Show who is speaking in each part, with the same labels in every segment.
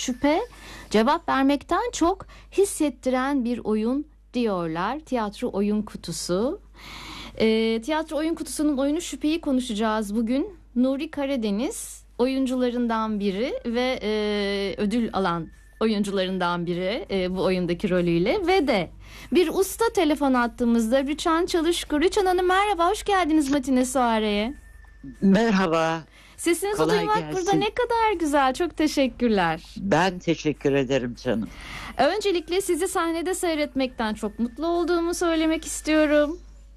Speaker 1: şüphe, cevap vermekten çok hissettiren bir oyun diyorlar. Tiyatro Oyun Kutusu. Tiyatro Oyun Kutusu'nun oyunu Şüphe'yi konuşacağız bugün. Nuri Karadeniz oyuncularından biri ve ödül alan oyuncularından biri bu oyundaki rolüyle ve de bir usta telefon attığımızda Rüçhan Çalışkur. Rüçhan Hanım merhaba, hoş geldiniz Matine Soare'ye.
Speaker 2: Merhaba.
Speaker 1: Sesinizi
Speaker 2: Kolay
Speaker 1: duymak
Speaker 2: gelsin.
Speaker 1: burada ne kadar güzel, çok teşekkürler.
Speaker 2: Ben teşekkür ederim canım.
Speaker 1: Öncelikle sizi sahnede seyretmekten çok mutlu olduğumu söylemek istiyorum.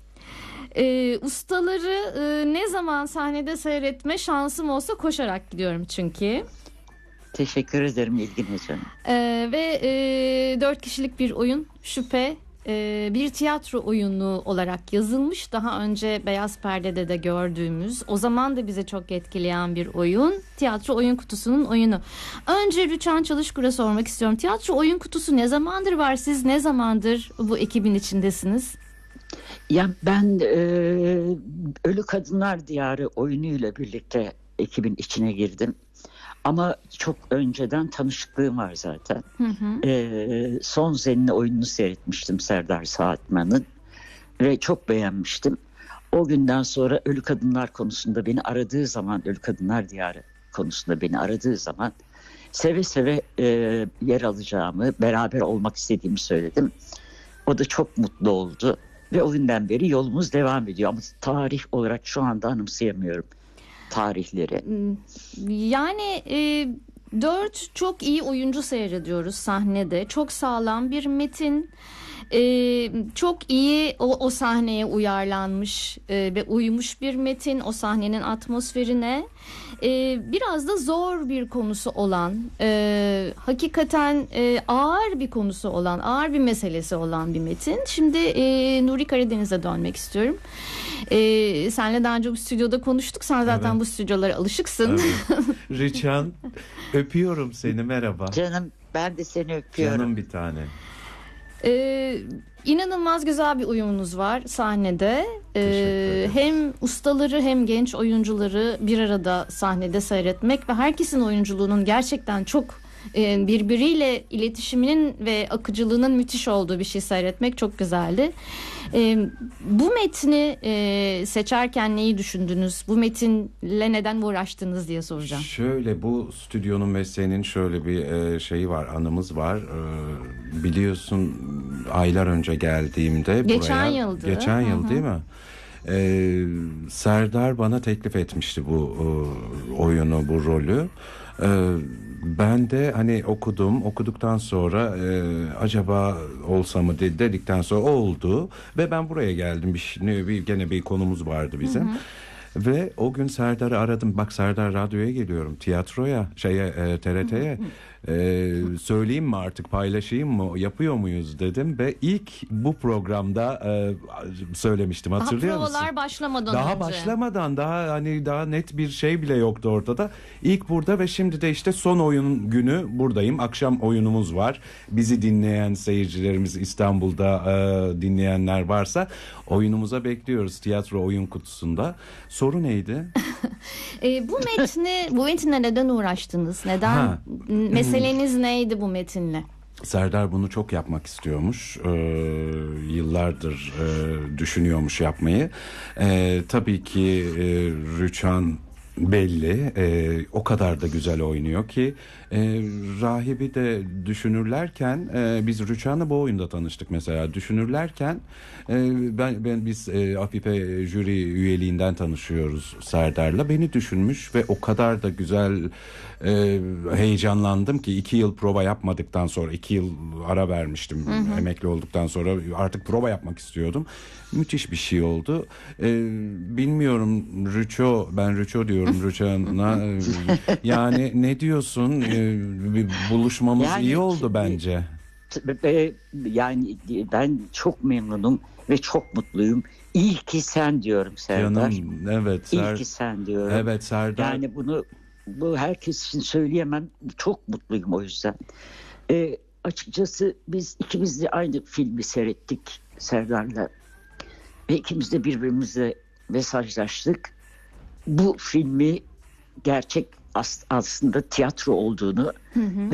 Speaker 1: Ustaları ne zaman sahnede seyretme şansım olsa koşarak gidiyorum çünkü.
Speaker 2: Teşekkür ederim ilginiz canım.
Speaker 1: Ve 4 kişilik bir oyun Şüphe bir tiyatro oyunu olarak yazılmış. Daha önce Beyaz Perde'de de gördüğümüz, o zaman da bize çok etkileyen bir oyun. Tiyatro Oyun Kutusu'nun oyunu. Önce Rüçhan Çalışkur'a sormak istiyorum. Tiyatro Oyun Kutusu ne zamandır var? Siz ne zamandır bu ekibin içindesiniz?
Speaker 2: Ya ben Ölü Kadınlar Diyarı oyunuyla birlikte ekibin içine girdim. Ama çok önceden tanışıklığım var zaten. Son Zenni oyununu seyretmiştim Serdar Saatman'ın ve çok beğenmiştim. O günden sonra Ölü Kadınlar konusunda beni aradığı zaman, Ölü Kadınlar Diyarı konusunda beni aradığı zaman seve seve yer alacağımı, beraber olmak istediğimi söyledim. O da çok mutlu oldu ve o günden beri yolumuz devam ediyor. Ama tarih olarak şu anda anımsayamıyorum tarihleri.
Speaker 1: Yani 4 çok iyi oyuncu seyrediyoruz sahnede. Çok sağlam bir metin. Çok iyi o sahneye uyarlanmış ve uymuş bir metin, o sahnenin atmosferine. Biraz da zor bir konusu olan, hakikaten ağır bir konusu olan, ağır bir meselesi olan bir metin. Şimdi Nuri Karadeniz'e dönmek istiyorum. Senle daha önce bu stüdyoda konuştuk. Sen zaten
Speaker 3: Evet.
Speaker 1: bu stüdyolara alışıksın.
Speaker 3: Evet. Rüçhan, öpüyorum seni, merhaba.
Speaker 2: Canım ben de seni öpüyorum.
Speaker 3: Canım bir tane.
Speaker 1: İnanılmaz güzel bir uyumunuz var sahnede.
Speaker 3: Teşekkür
Speaker 1: Hem ustaları hem genç oyuncuları bir arada sahnede seyretmek ve herkesin oyunculuğunun gerçekten çok birbiriyle iletişiminin ve akıcılığının müthiş olduğu bir şey seyretmek çok güzeldi. Bu metni seçerken neyi düşündünüz? Bu metinle neden uğraştınız diye soracağım.
Speaker 3: Şöyle, bu stüdyonun mesleğinin şöyle bir şeyi var, anımız var. Biliyorsun, aylar önce geldiğimde
Speaker 1: Geçen
Speaker 3: buraya,
Speaker 1: yıldı.
Speaker 3: geçen yıl değil mi? Serdar bana teklif etmişti bu oyunu, bu rolü. Ben de hani okuduktan sonra acaba olsa mı dedikten sonra oldu ve ben buraya geldim. Gene bir konumuz vardı bizim. Ve o gün Serdar'ı aradım. Bak Serdar, radyoya geliyorum, tiyatroya, TRT'ye. Söyleyeyim mi artık, paylaşayım mı, yapıyor muyuz dedim ve ilk bu programda söylemiştim, hatırlıyor musun?
Speaker 1: Provalar başlamadan
Speaker 3: Daha
Speaker 1: önce.
Speaker 3: başlamadan, daha net bir şey bile yoktu ortada. İlk burada ve şimdi de işte son oyun günü buradayım. Akşam oyunumuz var. Bizi dinleyen seyircilerimiz, İstanbul'da dinleyenler varsa oyunumuza bekliyoruz Tiyatro Oyun Kutusu'nda. Soru neydi?
Speaker 1: Bu metinle neden uğraştınız? Neden? Meseleniz neydi bu metinle?
Speaker 3: Serdar bunu çok yapmak istiyormuş. Yıllardır düşünüyormuş yapmayı. Tabii ki Rüçhan belli. O kadar da güzel oynuyor ki rahibi de düşünürlerken biz Rüçhan'la bu oyunda tanıştık mesela. Düşünürlerken biz Afife jüri üyeliğinden tanışıyoruz Serdar'la. Beni düşünmüş ve o kadar da güzel heyecanlandım ki 2 yıl prova yapmadıktan sonra, 2 yıl ara vermiştim emekli olduktan sonra, artık prova yapmak istiyordum. Müthiş bir şey oldu. Bilmiyorum ben Rüço diyorum Rüçhan'a. Yani ne diyorsun? Bir buluşmamız
Speaker 2: Yani
Speaker 3: iyi oldu bence.
Speaker 2: Yani ben çok memnunum ve çok mutluyum. İyi ki sen diyorum Serdar.
Speaker 3: Canım, evet.
Speaker 2: İyi ki sen diyorum.
Speaker 3: Evet Serdar.
Speaker 2: Yani bu herkes için söyleyemem. Çok mutluyum o yüzden. Açıkçası biz ikimiz de aynı filmi seyrettik Serdar'la. Ve ikimiz de birbirimizle mesajlaştık. Bu filmi gerçek aslında tiyatro olduğunu